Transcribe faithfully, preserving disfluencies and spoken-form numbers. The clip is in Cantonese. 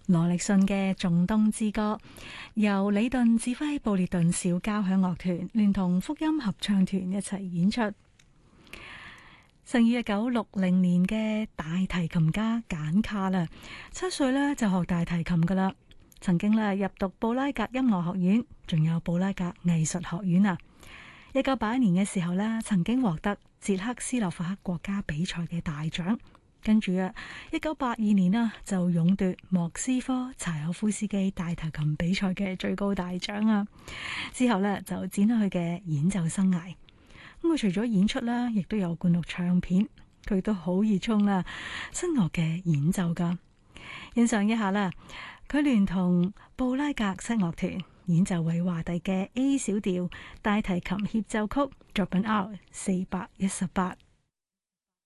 羅力遜嘅《仲冬之歌》，由李頓指揮布列頓小交響樂團聯同福音合唱團一齊演出。生於一九六零年嘅大提琴家簡卡啦，七歲咧就學大提琴噶啦，曾經咧入讀布拉格音樂學院，仲有布拉格藝術學院啊。一九八一年嘅時候咧，曾經獲得捷克斯洛伐克國家比賽嘅大獎。跟住啊，一九八二年啊，就勇奪莫斯科柴可夫斯基大提琴比賽嘅最高大獎啊！之後呢，就展開佢嘅演奏生涯。咁佢除咗演出啦，亦都有灌錄唱片。佢都好熱衷啦，新樂嘅演奏噶。欣賞一下啦，佢聯同布拉格室樂團演奏韋華第嘅 A 小調大提琴協奏曲作品 R 四百一十八。